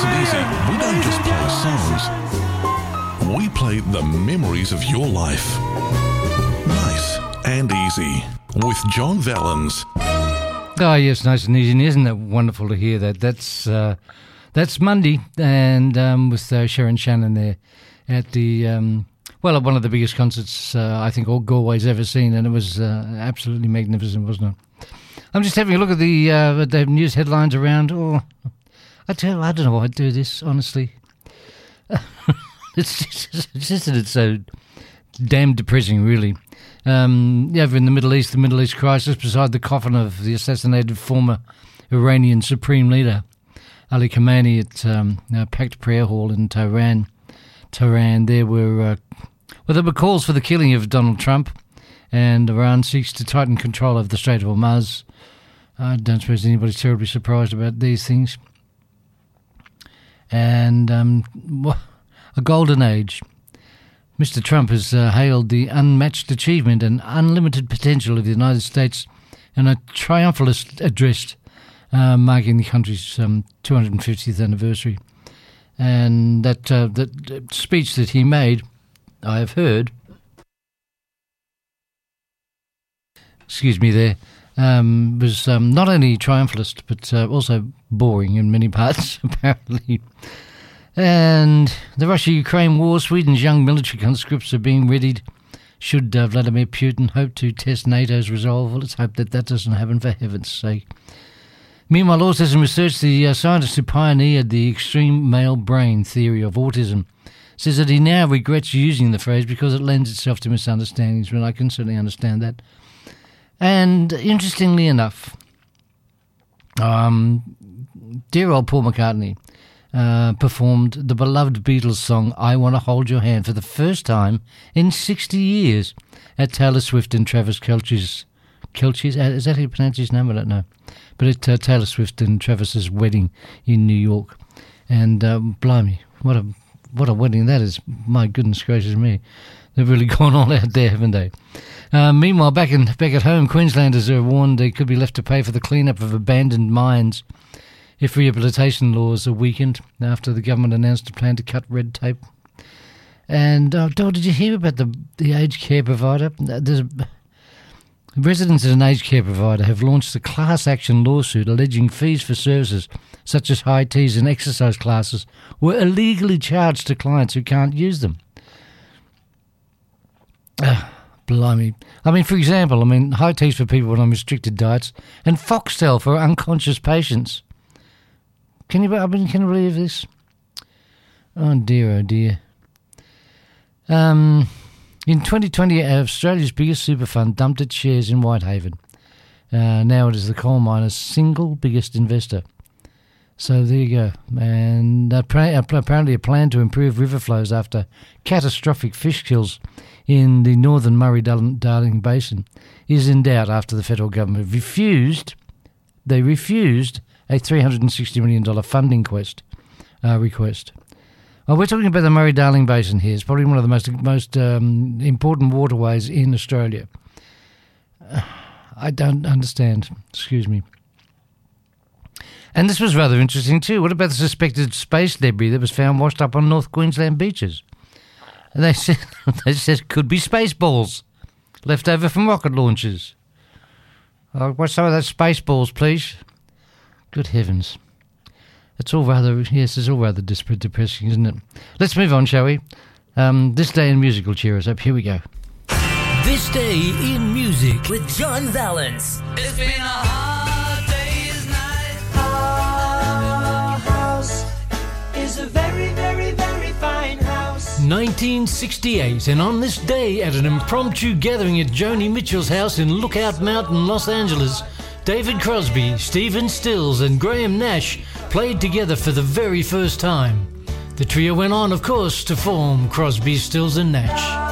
Nice and easy. We don't just play songs. We play the memories of your life. Nice and easy with John Vallens. Oh, yes, nice and easy. Isn't that wonderful to hear that? That's Monday, and with Sharon Shannon there at the, at one of the biggest concerts I think all Galway's ever seen, and it was absolutely magnificent, wasn't it? I'm just having a look at the news headlines around. Oh, I don't know why I do this, honestly. It's just that it's so damn depressing, really. Over in the Middle East crisis, beside the coffin of the assassinated former Iranian Supreme Leader Ali Khamenei at a packed prayer hall in Tehran, there were calls for the killing of Donald Trump, and Iran seeks to tighten control of the Strait of Hormuz. I don't suppose anybody's terribly surprised about these things. And a golden age. Mr. Trump has hailed the unmatched achievement and unlimited potential of the United States in a triumphalist address marking the country's 250th anniversary. And that speech that he made, I have heard, was not only triumphalist but also boring in many parts, apparently. And the Russia-Ukraine war, Sweden's young military conscripts are being readied. Should Vladimir Putin hope to test NATO's resolve? Well, let's hope that doesn't happen, for heaven's sake. Meanwhile, autism research, the scientist who pioneered the extreme male brain theory of autism, says that he now regrets using the phrase because it lends itself to misunderstandings, but I can certainly understand that. And interestingly enough, dear old Paul McCartney performed the beloved Beatles song I Want to Hold Your Hand for the first time in 60 years at Taylor Swift and Travis Kelce's, is that how you pronounce his name? I don't know. But at Taylor Swift and Travis's wedding in New York. And blimey, what a wedding that is. My goodness gracious me. They've really gone all out there, haven't they? Meanwhile, back at home, Queenslanders are warned they could be left to pay for the clean-up of abandoned mines if rehabilitation laws are weakened after the government announced a plan to cut red tape. And, did you hear about the aged care provider? Residents at an aged care provider have launched a class action lawsuit alleging fees for services such as high teas and exercise classes were illegally charged to clients who can't use them. Blimey. For example, high teas for people on restricted diets and Foxtel for unconscious patients. Can you believe this? Oh dear. In 2020, Australia's biggest super fund dumped its shares in Whitehaven. Now it is the coal miner's single biggest investor. So there you go. And apparently a plan to improve river flows after catastrophic fish kills in the northern Murray-Darling Basin is in doubt after the federal government refused a $360 million funding request. Well, we're talking about the Murray-Darling Basin here. It's probably one of the most important waterways in Australia. I don't understand. Excuse me. And this was rather interesting too. What about the suspected space debris that was found washed up on North Queensland beaches? And they said it could be space balls left over from rocket launches. What's some of those space balls, please? Good heavens. It's all rather depressing, isn't it? Let's move on, shall we? This Day in Music will cheer us up. Here we go. This Day in Music with John Vallens. It's been a hard day's night. Our house is a very, very, very fine house. 1968, and on this day at an impromptu gathering at Joni Mitchell's house in Lookout Mountain, Los Angeles, David Crosby, Stephen Stills and Graham Nash played together for the very first time. The trio went on, of course, to form Crosby, Stills and Nash.